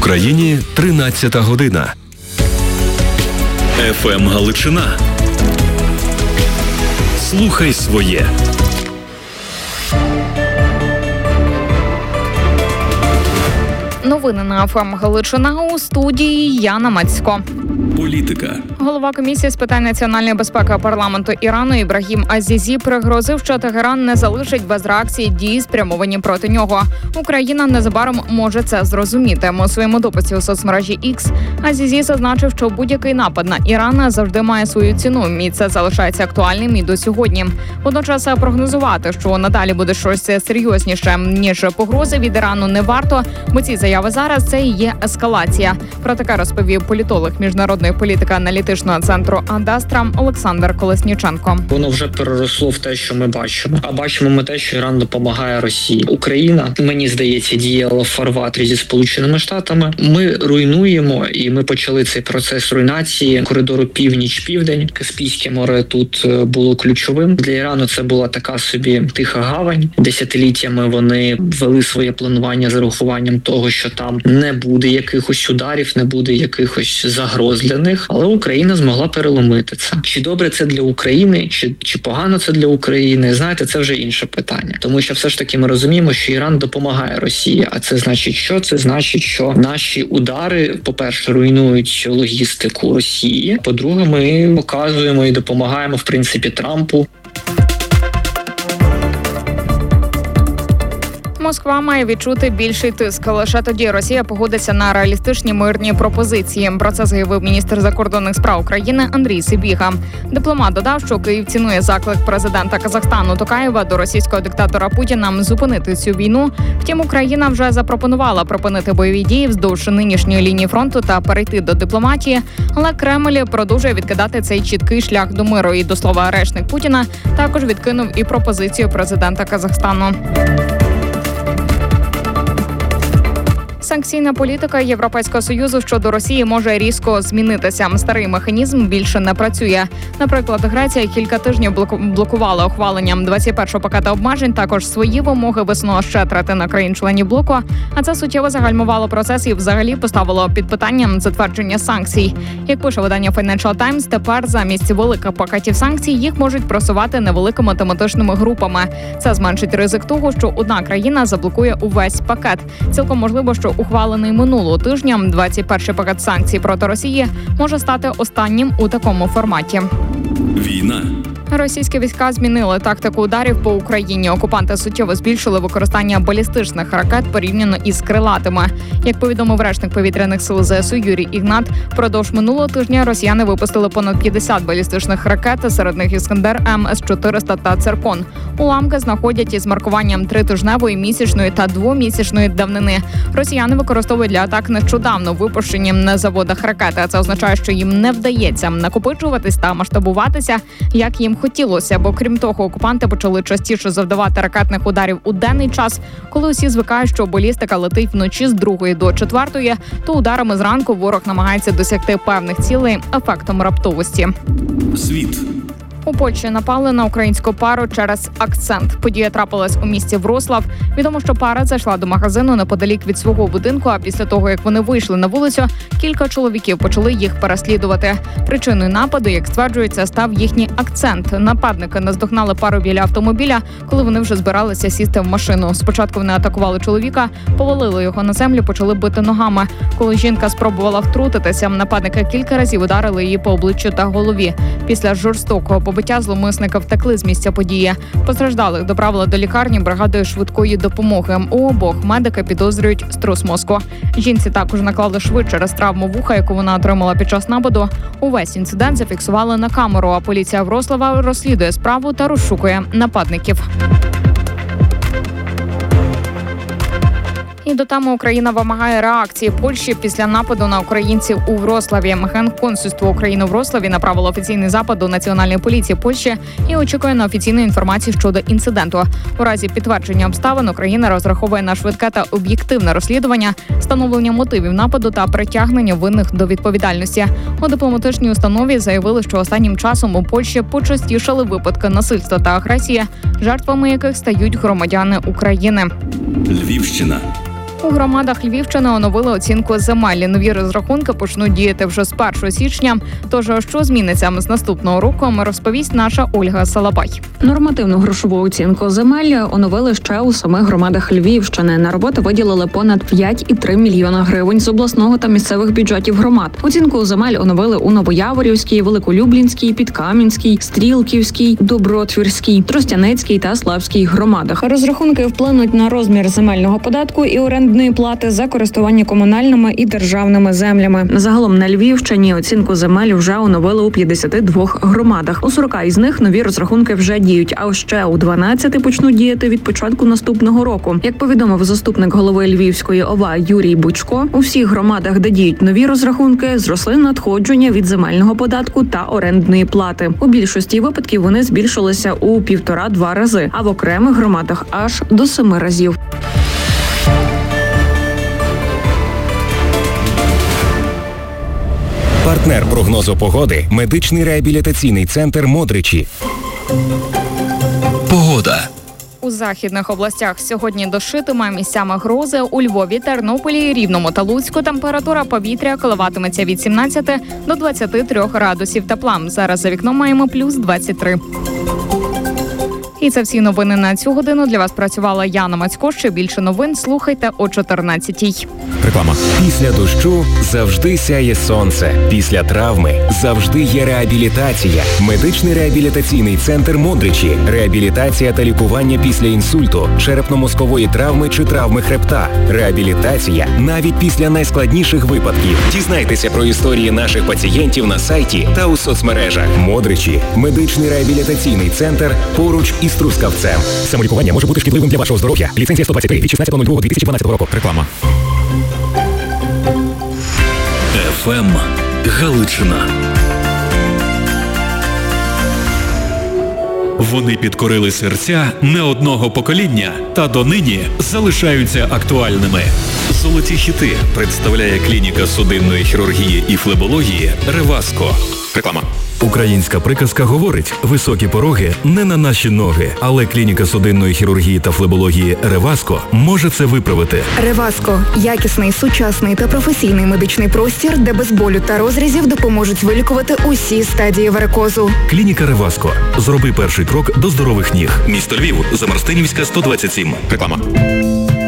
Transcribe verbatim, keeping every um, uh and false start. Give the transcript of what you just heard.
Україні тринадцята година. еф ем Галичина. Слухай своє. Новини на еф ем Галичина, у студії Яна Мацько. Політика. Голова комісії з питань національної безпеки парламенту Ірану Ібрагім Азізі пригрозив, що Тегеран не залишить без реакції дії, спрямовані проти нього. Україна незабаром може це зрозуміти. У своєму дописі у соцмережі X Азізі зазначив, що будь-який напад на Іран завжди має свою ціну, і це залишається актуальним і до сьогодні. Водночас прогнозувати, що надалі буде щось серйозніше, ніж погрози від Ірану, не варто, бо ці заяви зараз – це і є ескалація. Про таке розповів політолог міжнародної політики аналітичного центру Адастра Олександр Колесніченко. Воно вже переросло в те, що ми бачимо. А бачимо ми те, що Іран допомагає Росії. Україна, мені здається, діяла в фарватері зі Сполученими Штатами. Ми руйнуємо, і ми почали цей процес руйнації коридору північ-південь. Каспійське море тут було ключовим. Для Ірану це була така собі тиха гавань. Десятиліттями вони вели своє планування з урахуванням того, що там не буде якихось ударів, не буде якихось загроз для них, але Україна змогла переломити це. Чи добре це для України, чи, чи погано це для України, знаєте, це вже інше питання. Тому що все ж таки ми розуміємо, що Іран допомагає Росії, а це значить що? Це значить, що наші удари, по-перше, руйнують логістику Росії, по-друге, ми показуємо і допомагаємо, в принципі, Трампу. Москва має відчути більший тиск. Лише тоді Росія погодиться на реалістичні мирні пропозиції. Про це заявив міністр закордонних справ України Андрій Сибіга. Дипломат додав, що Київ цінує заклик президента Казахстану Токаєва до російського диктатора Путіна зупинити цю війну. Втім, Україна вже запропонувала припинити бойові дії вздовж нинішньої лінії фронту та перейти до дипломатії. Але Кремль продовжує відкидати цей чіткий шлях до миру. І, до слова, речник Путіна також відкинув і пропозицію президента Казахстану. Санкційна політика Європейського Союзу щодо Росії може різко змінитися. Старий механізм більше не працює. Наприклад, Греція кілька тижнів блокувала ухваленням двадцять першого пакета обмежень, також свої вимоги висунула ще третина країн-членів блоку, а це суттєво загальмувало процес і взагалі поставило під питанням затвердження санкцій. Як пише видання Financial Times, тепер замість великих пакетів санкцій їх можуть просувати невеликими тематичними групами. Це зменшить ризик того, що одна країна заблокує увесь пакет. Цілком можливо, що ухвалений минулого тижня двадцять перший пакет санкцій проти Росії може стати останнім у такому форматі. Війна. Російські війська змінили тактику ударів по Україні. Окупанти суттєво збільшили використання балістичних ракет порівняно із крилатими. Як повідомив речник повітряних сил зе ес у Юрій Ігнат, впродовж минулого тижня росіяни випустили понад п'ятдесят балістичних ракет, серед них Іскандер М, С чотириста та Циркон. Уламки знаходять із маркуванням тритижневої, місячної та двомісячної давнини. Росіяни використовують для атак нещодавно випущені на заводах ракети. Це означає, що їм не вдається накопичуватись та масштабуватися, як їм хотілося, бо крім того, окупанти почали частіше завдавати ракетних ударів у денний час. Коли усі звикають, що балістика летить вночі з другої до четвертої, то ударами зранку ворог намагається досягти певних цілей ефектом раптовості. Світ. У Польщі напали на українську пару через акцент. Подія трапилась у місті Вроцлав. Відомо, що пара зайшла до магазину неподалік від свого будинку, а після того, як вони вийшли на вулицю, кілька чоловіків почали їх переслідувати. Причиною нападу, як стверджується, став їхній акцент. Нападники наздогнали пару біля автомобіля, коли вони вже збиралися сісти в машину. Спочатку вони атакували чоловіка, повалили його на землю, почали бити ногами. Коли жінка спробувала втрутитися, нападники кілька разів ударили її по обличчю та голові. Після жорстокого побиття зловмисники втекли з місця події. Постраждалих доправили до лікарні бригадою швидкої допомоги. У обох медики підозрюють струс мозку. Жінці також наклали шви через травму вуха, яку вона отримала під час нападу. Увесь інцидент зафіксували на камеру, а поліція Вроцлава розслідує справу та розшукує нападників. І до теми Україна вимагає реакції Польщі після нападу на українців у Вроцлаві. Генконсульство України у Вроцлаві направило офіційний запит до Національної поліції Польщі і очікує на офіційну інформацію щодо інциденту. У разі підтвердження обставин Україна розраховує на швидке та об'єктивне розслідування, встановлення мотивів нападу та притягнення винних до відповідальності. У дипломатичній установі заявили, що останнім часом у Польщі почастішали випадки насильства та агресії, жертвами яких стають громадяни України. Львівщина. У громадах Львівщини оновили оцінку земель. Нові розрахунки почнуть діяти вже з першого січня. Тож, що зміниться з наступного року, розповість наша Ольга Салабай. Нормативну грошову оцінку земель оновили ще у самих громадах Львівщини. На роботи виділили понад п'ять цілих три мільйона гривень з обласного та місцевих бюджетів громад. Оцінку земель оновили у Новояворівській, Великолюблінській, Підкам'янській, Стрілківській, Добротвірській, Тростянецькій та Славській громадах. Розрахунки вплинуть на розмір земельного податку і орендної плати за користування комунальними і державними землями. Загалом на Львівщині оцінку земель вже оновили у п'ятдесяти двох громадах. У сорока із них нові розрахунки вже діють, а ще у дванадцяти почнуть діяти від початку наступного року. Як повідомив заступник голови Львівської ОВА Юрій Бучко, у всіх громадах, де діють нові розрахунки, зросли надходження від земельного податку та орендної плати. У більшості випадків вони збільшилися у півтора-два рази, а в окремих громадах аж до семи разів. Партнер прогнозу погоди – медичний реабілітаційний центр «Модричі». Погода. У західних областях сьогодні дощитиме, місцями грози. У Львові, Тернополі, Рівному та Луцьку температура повітря коливатиметься від сімнадцяти до двадцяти трьох градусів тепла. Зараз за вікном маємо плюс двадцять три. І це всі новини на цю годину. Для вас працювала Яна Мацько. Ще більше новин слухайте о чотирнадцятій. Реклама. Після дощу завжди сяє сонце. Після травми завжди є реабілітація. Медичний реабілітаційний центр «Модричі». Реабілітація та лікування після інсульту, черепно-мозкової травми чи травми хребта. Реабілітація навіть після найскладніших випадків. Дізнайтеся про історії наших пацієнтів на сайті та у соцмережах. «Модричі» – медичний реабілітаційний центр поруч із Трускавцем. Самолікування може бути шкідливим для вашого здоров'я. Ліцензія сто двадцять три від шістнадцятого лютого дві тисячі дванадцятого року. Реклама. еф ем Галичина. Вони підкорили серця не одного покоління та донині залишаються актуальними. Золоті хіти представляє клініка судинної хірургії і флебології «Реваско». Реклама. Українська приказка говорить: високі пороги не на наші ноги, але клініка судинної хірургії та флебології «Реваско» може це виправити. «Реваско» – якісний, сучасний та професійний медичний простір, де без болю та розрізів допоможуть вилікувати усі стадії варикозу. Клініка «Реваско». Зроби перший крок до здорових ніг. Місто Львів, Замарстинівська, сто двадцять сім. Реклама.